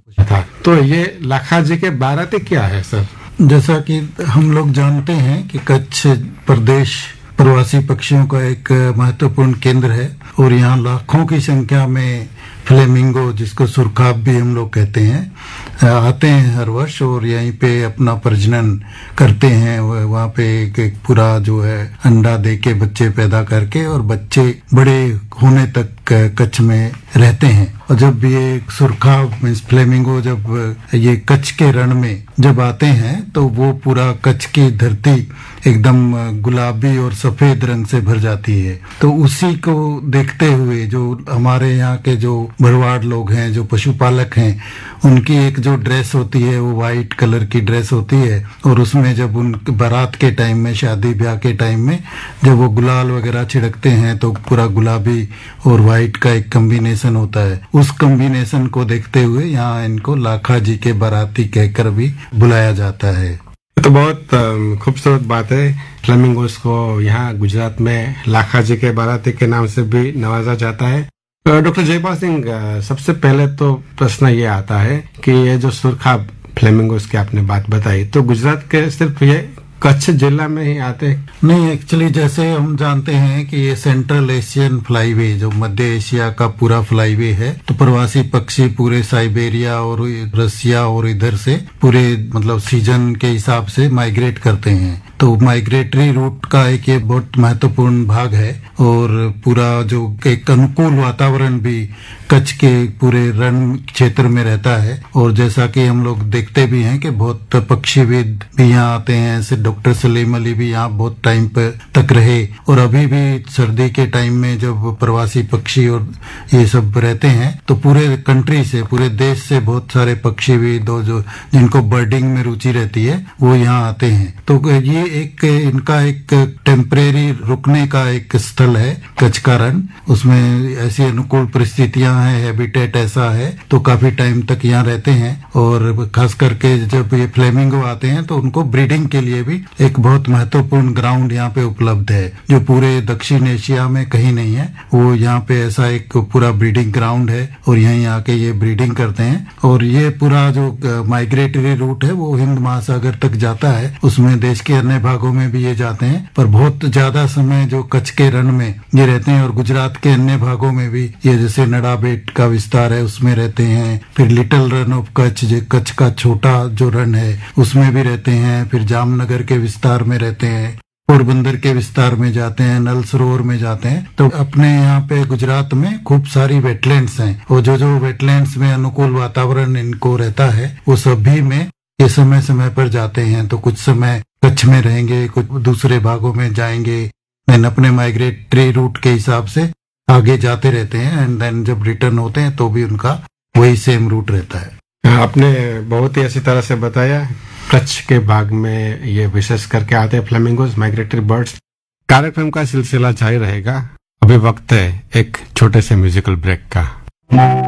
था। तो ये लाखाजी के बाराती क्या है सर? जैसा कि हम लोग जानते हैं कि कच्छ प्रदेश प्रवासी पक्षियों का एक महत्वपूर्ण केंद्र है और यहाँ लाखों की संख्या में फ्लेमिंगो, जिसको सुरखाब भी हम लोग कहते हैं, आते हैं हर वर्ष और यहीं पे अपना प्रजनन करते हैं। वहाँ पे एक पूरा जो है अंडा दे के बच्चे पैदा करके और बच्चे बड़े होने तक कच्छ में रहते हैं। और जब ये सुरखाब मीन्स फ्लेमिंगो जब ये कच्छ के रण में जब आते हैं तो वो पूरा कच्छ की धरती एकदम गुलाबी और सफेद रंग से भर जाती है। तो उसी को देखते हुए जो हमारे यहाँ के जो भरवाड़ लोग हैं, जो पशुपालक हैं, उनकी एक जो ड्रेस होती है वो वाइट कलर की ड्रेस होती है और उसमें जब उन बारात के टाइम में, शादी ब्याह के टाइम में जब वो गुलाल वगैरह छिड़कते हैं तो पूरा गुलाबी और वाइट का एक कॉम्बिनेशन होता है। उस कॉम्बिनेशन को देखते हुए यहाँ इनको लाखाजी के बाराती कहकर भी बुलाया जाता है। तो बहुत खूबसूरत बात है। फ्लेमिंगोस को यहाँ गुजरात में लाखाजी के बाराती के नाम से भी नवाजा जाता है। डॉक्टर जयपाल सिंह, सबसे पहले तो प्रश्न ये आता है कि ये जो सुरखाब फ्लेमिंगोस की आपने बात बताई, तो गुजरात के सिर्फ ये कच्छ जिला में ही आते हैं? नहीं, एक्चुअली जैसे हम जानते हैं कि ये सेंट्रल एशियन फ्लाईवे, जो मध्य एशिया का पूरा फ्लाईवे है, तो प्रवासी पक्षी पूरे साइबेरिया और रसिया और इधर से पूरे मतलब सीजन के हिसाब से माइग्रेट करते हैं। तो माइग्रेटरी रूट का एक ये बहुत महत्वपूर्ण भाग है और पूरा जो एक अनुकूल वातावरण भी कच्छ के पूरे रण क्षेत्र में रहता है। और जैसा कि हम लोग देखते भी हैं कि बहुत पक्षीविद भी यहाँ आते हैं, ऐसे डॉक्टर सलीम अली भी यहाँ बहुत टाइम तक रहे। और अभी भी सर्दी के टाइम में जब प्रवासी पक्षी और ये सब रहते हैं तो पूरे कंट्री से, पूरे देश से बहुत सारे पक्षीविद और जो जिनको बर्डिंग में रुचि रहती है वो यहाँ आते हैं। तो ये एक इनका एक टेम्परेरी रुकने का एक स्थल है कच्छ का रण। उसमें ऐसी अनुकूल परिस्थितियां हैं, हैबिटेट ऐसा है, तो काफी टाइम तक यहाँ रहते हैं। और खास करके जब ये फ्लेमिंगो आते हैं तो उनको ब्रीडिंग के लिए भी एक बहुत महत्वपूर्ण ग्राउंड यहाँ पे उपलब्ध है, जो पूरे दक्षिण एशिया में कहीं नहीं है। वो यहाँ पे ऐसा एक पूरा ब्रीडिंग ग्राउंड है और यहीं आके ये ब्रीडिंग करते हैं। और ये पूरा जो माइग्रेटरी रूट है वो हिंद महासागर तक जाता है, उसमें देश के अन्य भागों में भी ये जाते हैं, पर बहुत ज्यादा समय जो कच्छ के रण में ये रहते हैं। और गुजरात के अन्य भागों में भी ये जैसे नड़ाबेट का विस्तार है उसमें रहते हैं, फिर लिटिल रन ऑफ कच्छ जो कच्छ का छोटा जो रण है उसमें भी रहते हैं, फिर जामनगर के विस्तार में रहते हैं, पोरबंदर के विस्तार में जाते हैं, नल सरोवर में जाते हैं। तो अपने यहाँ पे गुजरात में खूब सारी वेटलैंड्स हैं और जो जो वेटलैंड्स में अनुकूल वातावरण इनको रहता है वो सभी में ये समय समय पर जाते हैं। तो कुछ समय कच्छ में रहेंगे, कुछ दूसरे भागों में जाएंगे, देन अपने माइग्रेटरी रूट के हिसाब से आगे जाते रहते हैं एंड देन जब रिटर्न होते हैं तो भी उनका वही सेम रूट रहता है। आपने बहुत ही अच्छी तरह से बताया। कच्छ के भाग में ये विशेष करके आते हैं फ्लेमिंगोस, माइग्रेटरी बर्ड्स। कार्यक्रम का सिलसिला जारी रहेगा। अभी वक्त है एक छोटे से म्यूजिकल ब्रेक का।